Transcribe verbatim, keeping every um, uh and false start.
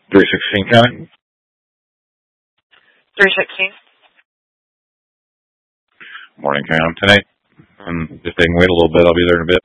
three sixteen County. three sixteen. Morning, County. Tonight, um, if they can wait a little bit, I'll be there in a bit.